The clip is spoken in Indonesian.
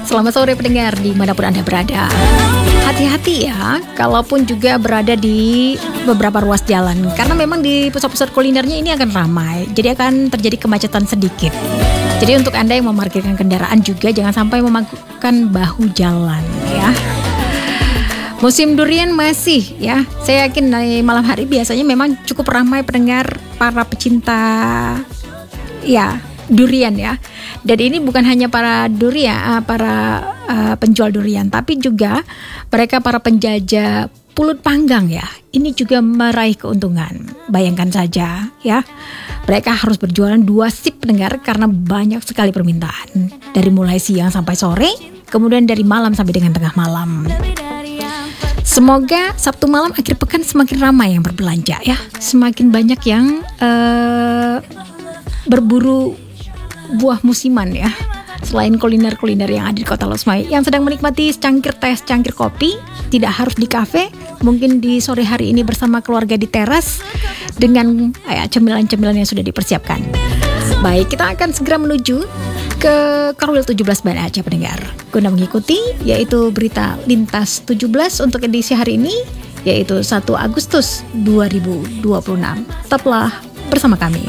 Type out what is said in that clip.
Selamat sore pendengar dimanapun Anda berada. Hati-hati ya, kalaupun juga berada di beberapa ruas jalan, karena memang di pusat-pusat kulinernya ini akan ramai, jadi akan terjadi kemacetan sedikit. Jadi untuk Anda yang memarkirkan kendaraan juga jangan sampai memakan bahu jalan ya. Musim durian masih ya, saya yakin di malam hari biasanya memang cukup ramai pendengar para pecinta ya durian ya. Dan ini bukan hanya para penjual durian, tapi juga mereka para penjajah pulut panggang ya. Ini juga meraih keuntungan. Bayangkan saja ya, mereka harus berjualan 2 shift pendengar karena banyak sekali permintaan. Dari mulai siang sampai sore, kemudian dari malam sampai dengan tengah malam. Semoga Sabtu malam akhir pekan semakin ramai yang berbelanja ya. Semakin banyak yang berburu buah musiman ya. Selain kuliner-kuliner yang ada di Kota Losmai, yang sedang menikmati secangkir teh, secangkir kopi, tidak harus di kafe, mungkin di sore hari ini bersama keluarga di teras dengan cemilan-cemilan yang sudah dipersiapkan. Baik, kita akan segera menuju ke Korwil 17 Banda Aceh pendengar, guna mengikuti yaitu berita lintas 17 untuk edisi hari ini, yaitu 1 Agustus 2026. Tetaplah bersama kami.